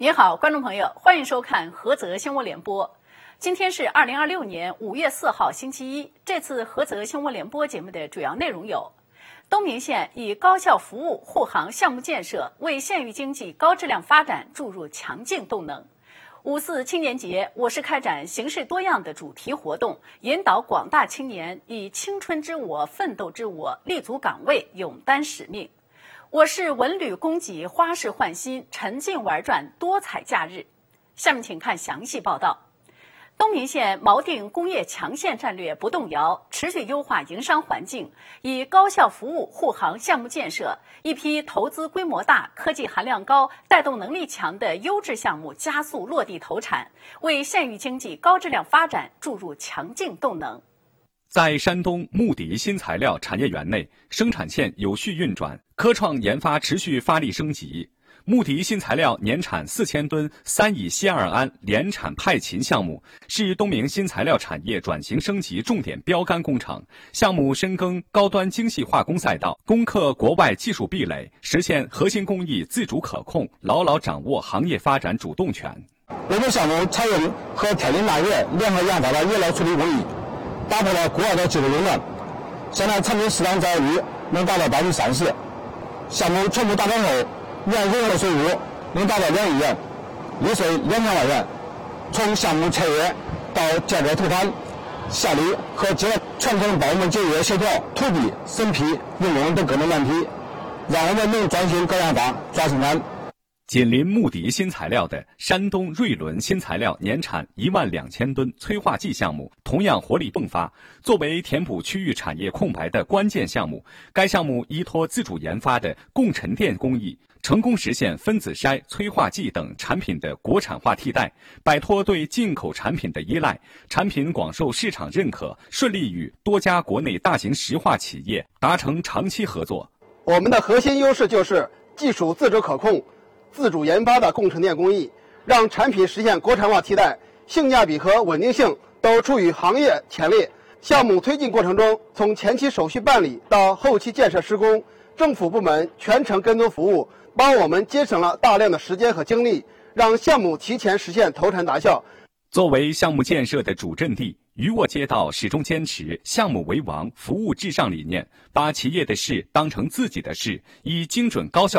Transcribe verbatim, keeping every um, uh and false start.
您好，观众朋友，欢迎收看菏泽新闻联播。今天是二零二六年五月四号，星期一。这次菏泽新闻联播节目的主要内容有：东明县以高效服务护航项目建设，为县域经济高质量发展注入强劲动能。五四青年节，我市开展形式多样的主题活动，引导广大青年以青春之我、奋斗之我，立足岗位，勇担使命。我市文旅供给花式焕新，沉浸玩转多彩假日。下面请看详细报道。东明县锚定工业强县战略不动摇，持续优化营商环境，以高效服务护航项目建设，一批投资规模大、科技含量高、带动能力强的优质项目加速落地投产，为县域经济高质量发展注入强劲动能。 在山东牧笛新材料产业园内，生产线有序运转，科创研发持续发力升级。牧笛新材料年产四千吨三乙硒二铵联产派勤项目，是东明新材料产业转型升级重点标杆工程。项目深耕高端精细化工赛道，攻克国外技术壁垒，实现核心工艺自主可控，牢牢掌握行业发展主动权。 我们项目采用和天津大悦联合研发的液料处理工艺，打破了国外的技术垄断，现在产品适当载率能达到百分之三十。项目全部达成后，年融合收入能达到两亿元，利税两千万元。从项目签约到建设投产、下里和接全程帮我们节约协调、土地、审批、用工等各种难题，让我们能专心各研发、抓生产。 紧邻牧笛新材料的山东瑞伦新材料年产一万两千吨催化剂项目同样活力迸发。作为填补区域产业空白的关键项目，该项目依托自主研发的共沉淀工艺，成功实现分子筛、催化剂等产品的国产化替代，摆脱对进口产品的依赖，产品广受市场认可，顺利与多家国内大型石化企业达成长期合作。 我们的核心优势就是技术自主可控、自主研发的共沉淀工艺，让产品实现国产化替代，性价比和稳定性都处于行业前列。项目推进过程中，从前期手续办理到后期建设施工，政府部门全程跟踪服务，帮我们节省了大量的时间和精力，让项目提前实现投产达效。 作为项目建设的主阵地，渔沃街道始终坚持项目为王、服务至上理念，把企业的事当成自己的事，以精准高效